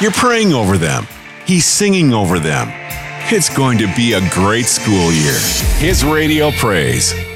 You're praying over them. He's singing over them. It's going to be a great school year. His Radio Praise.